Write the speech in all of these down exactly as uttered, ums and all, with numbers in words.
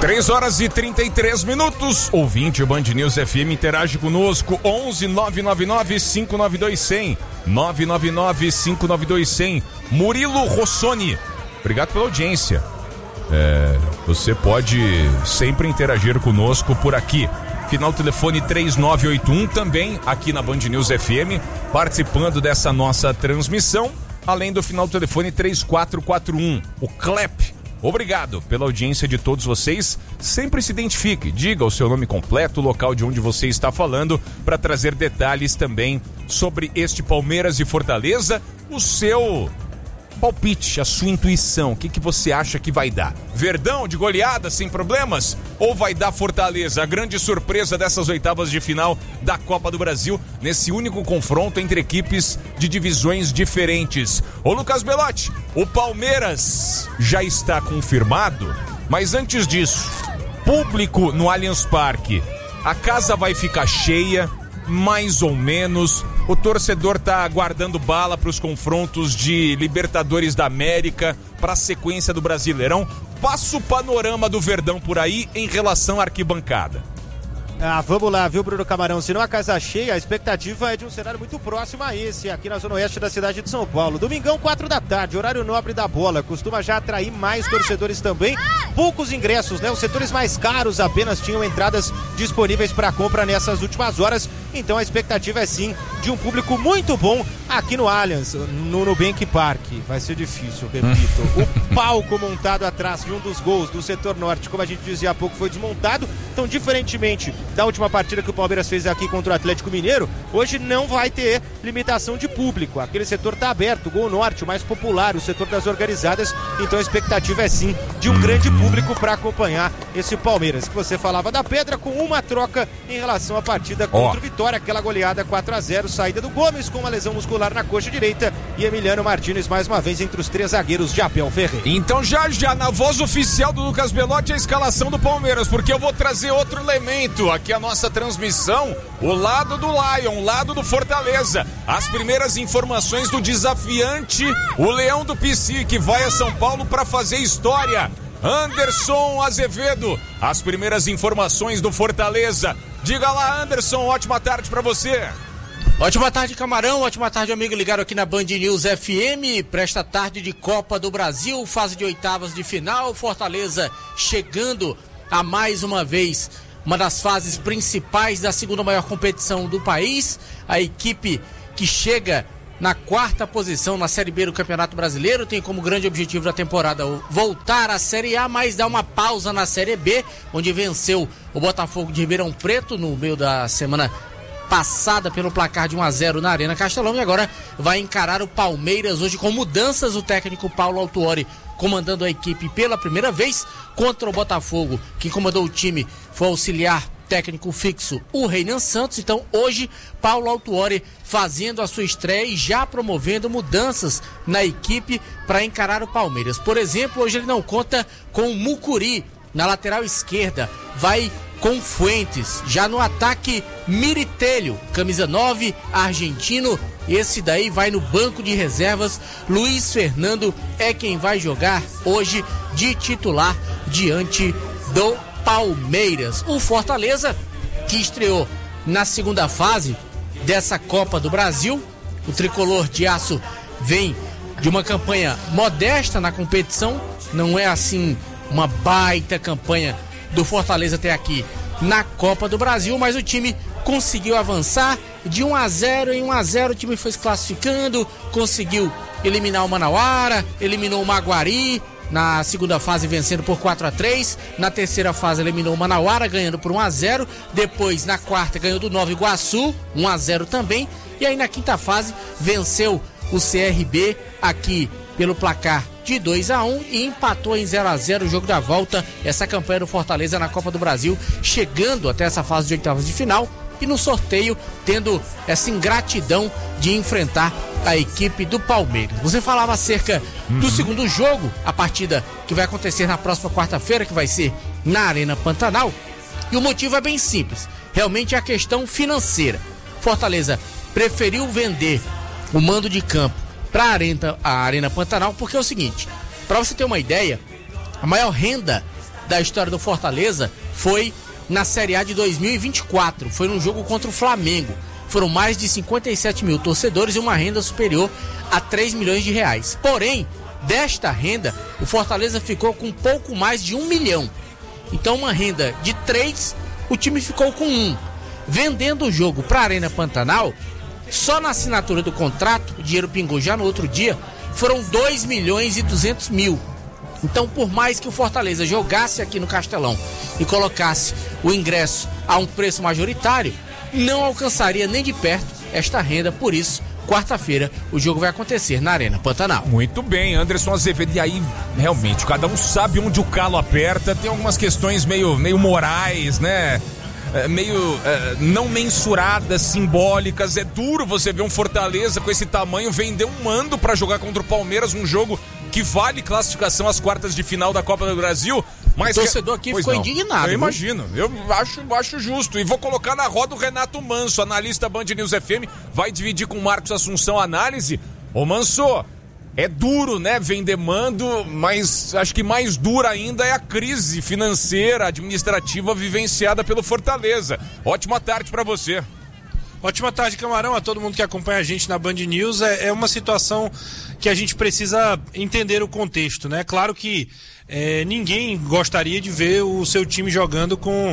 três horas e trinta e três minutos. Ouvinte Band News F M, interage conosco. onze nove nove nove cinco nove dois zero zero. nove nove nove cinco nove dois zero zero. Murilo Rossoni, obrigado pela audiência. É, você pode sempre interagir conosco por aqui. Final telefone três nove oito um, também aqui na Band News F M, participando dessa nossa transmissão. Além do final telefone três quatro quatro um. O Clep. Obrigado pela audiência de todos vocês. Sempre se identifique, diga o seu nome completo, o local de onde você está falando, para trazer detalhes também sobre este Palmeiras e Fortaleza. O seu palpite, a sua intuição, o que, que você acha que vai dar? Verdão de goleada sem problemas? Ou vai dar Fortaleza, a grande surpresa dessas oitavas de final da Copa do Brasil, nesse único confronto entre equipes de divisões diferentes? Ô Lucas Belotti, o Palmeiras já está confirmado, mas antes disso, público no Allianz Parque, a casa vai ficar cheia, mais ou menos? O torcedor tá aguardando bala para os confrontos de Libertadores da América, para a sequência do Brasileirão. Passa o panorama do Verdão por aí em relação à arquibancada. Ah, vamos lá, viu, Bruno Camarão? Se não a casa cheia, a expectativa é de um cenário muito próximo a esse, aqui na zona oeste da cidade de São Paulo. Domingão, quatro da tarde, horário nobre da bola. Costuma já atrair mais torcedores também. Poucos ingressos, né? Os setores mais caros apenas tinham entradas disponíveis para compra nessas últimas horas. Então a expectativa é sim de um público muito bom aqui no Allianz, no Nubank Park. Vai ser difícil, repito. O palco montado atrás de um dos gols do setor norte, como a gente dizia há pouco, foi desmontado. Então, diferentemente da última partida que o Palmeiras fez aqui contra o Atlético Mineiro, hoje não vai ter limitação de público. Aquele setor está aberto, o Gol Norte, o mais popular, o setor das organizadas. Então a expectativa é sim de um grande público para acompanhar esse Palmeiras, que você falava da pedra, com uma troca em relação à partida contra o Vitória, aquela goleada quatro a zero, saída do Gomes com uma lesão muscular na coxa direita, e Emiliano Martínez mais uma vez entre os três zagueiros de Abel Ferreira. Então já já na voz oficial do Lucas Belotti, a escalação do Palmeiras, porque eu vou trazer outro elemento aqui a nossa transmissão, o lado do Lion, o lado do Fortaleza. As primeiras informações do desafiante, o Leão do Pici, que vai a São Paulo para fazer história. Anderson Azevedo, as primeiras informações do Fortaleza. Diga lá, Anderson, ótima tarde para você. Ótima tarde, Camarão, ótima tarde, amigo ligado aqui na Band News F M, para esta tarde de Copa do Brasil, fase de oitavas de final, Fortaleza chegando a mais uma vez uma das fases principais da segunda maior competição do país, a equipe que chega na quarta posição na Série B do Campeonato Brasileiro, tem como grande objetivo da temporada voltar à Série A, mas dá uma pausa na Série B, onde venceu o Botafogo de Ribeirão Preto no meio da semana passada pelo placar de um a zero na Arena Castelão, e agora vai encarar o Palmeiras hoje com mudanças. O técnico Paulo Autuori comandando a equipe pela primeira vez contra o Botafogo. Quem comandou o time foi o auxiliar técnico fixo, o Reinan Santos. Então hoje Paulo Autuori fazendo a sua estreia e já promovendo mudanças na equipe para encarar o Palmeiras. Por exemplo, hoje ele não conta com o Mucuri na lateral esquerda, vai com Fuentes. Já no ataque, Miritelho, camisa nove, argentino. Esse daí vai no banco de reservas. Luiz Fernando é quem vai jogar hoje de titular diante do Palmeiras. O Fortaleza, que estreou na segunda fase dessa Copa do Brasil. O tricolor de aço vem de uma campanha modesta na competição. Não é assim uma baita campanha do Fortaleza até aqui na Copa do Brasil, mas o time conseguiu avançar de um a zero em um a zero. O time foi se classificando, conseguiu eliminar o Manauara, eliminou o Maguari na segunda fase, vencendo por quatro a três. Na terceira fase eliminou o Manauara, ganhando por um a zero. Depois na quarta ganhou do Nova Iguaçu, um a zero também. E aí na quinta fase venceu o C R B aqui pelo placar de dois a um e empatou em zero a zero o jogo da volta. Essa campanha do Fortaleza na Copa do Brasil, chegando até essa fase de oitavas de final e no sorteio tendo essa ingratidão de enfrentar a equipe do Palmeiras. Você falava acerca uhum. do segundo jogo, a partida que vai acontecer na próxima quarta-feira, que vai ser na Arena Pantanal, e o motivo é bem simples, realmente é a questão financeira. Fortaleza preferiu vender o mando de campo para a Arena, a Arena Pantanal, porque é o seguinte, para você ter uma ideia, a maior renda da história do Fortaleza foi na Série A de dois mil e vinte e quatro. Foi num jogo contra o Flamengo. Foram mais de cinquenta e sete mil torcedores e uma renda superior a três milhões de reais. Porém, desta renda, o Fortaleza ficou com pouco mais de um milhão. Então, uma renda de três, o time ficou com um. Vendendo o jogo para a Arena Pantanal, só na assinatura do contrato, o dinheiro pingou já no outro dia, foram dois milhões e duzentos mil. Então, por mais que o Fortaleza jogasse aqui no Castelão e colocasse o ingresso a um preço majoritário, não alcançaria nem de perto esta renda. Por isso, quarta-feira, o jogo vai acontecer na Arena Pantanal. Muito bem, Anderson Azevedo. E aí, realmente, cada um sabe onde o calo aperta. Tem algumas questões meio, meio morais, né? É, meio é, não mensuradas, simbólicas. É duro você ver um Fortaleza com esse tamanho vender um mando para jogar contra o Palmeiras, um jogo que vale classificação às quartas de final da Copa do Brasil. Mas o torcedor aqui pois ficou não. indignado. Eu viu? imagino, eu acho, acho justo. E vou colocar na roda o Renato Manso, analista Band News F M, vai dividir com o Marcos Assunção a análise. Ô Manso, é duro, né, vender mando, mas acho que mais dura ainda é a crise financeira, administrativa vivenciada pelo Fortaleza. Ótima tarde pra você. Ótima tarde, Camarão, a todo mundo que acompanha a gente na Band News. É, é uma situação que a gente precisa entender o contexto, né? Claro que é, ninguém gostaria de ver o seu time jogando com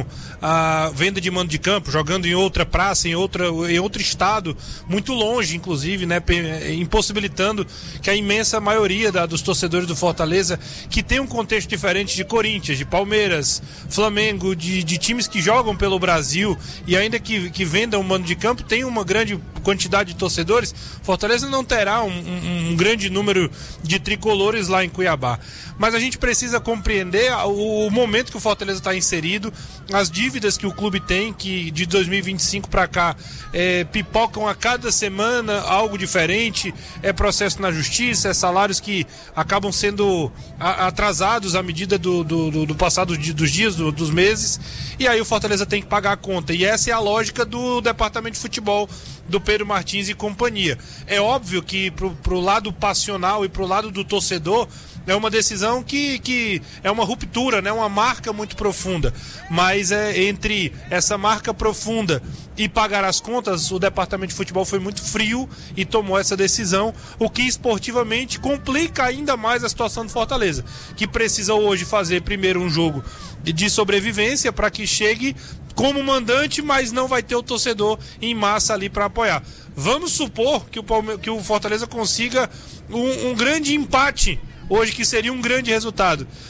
a venda de mando de campo, jogando em outra praça, em, outra, em outro estado, muito longe, inclusive, né? Impossibilitando que a imensa maioria da, dos torcedores do Fortaleza, que tem um contexto diferente de Corinthians, de Palmeiras, Flamengo, de, de times que jogam pelo Brasil e ainda que, que vendam mando de campo, tem uma grande quantidade de torcedores. Fortaleza não terá um, um, um grande número de tricolores lá em Cuiabá. Mas a gente precisa compreender o, o momento que o Fortaleza está inserido, as dívidas que o clube tem, que de dois mil e vinte e cinco para cá é, pipocam a cada semana algo diferente, é processo na justiça, é salários que acabam sendo a, atrasados à medida do, do, do, do passar do, dos dias, do, dos meses, e aí o Fortaleza tem que pagar a conta. E essa é a lógica do departamento de futebol do Pedro Martins e companhia. É óbvio que pro, pro lado passional e pro lado do torcedor é uma decisão que, que é uma ruptura, né? Uma marca muito profunda, mas é entre essa marca profunda e pagar as contas, o departamento de futebol foi muito frio e tomou essa decisão, o que esportivamente complica ainda mais a situação do Fortaleza, que precisa hoje fazer primeiro um jogo de sobrevivência para que chegue como mandante, mas não vai ter o torcedor em massa ali para apoiar. Vamos supor que o, Palme... que o Fortaleza consiga um, um grande empate hoje, que seria um grande resultado.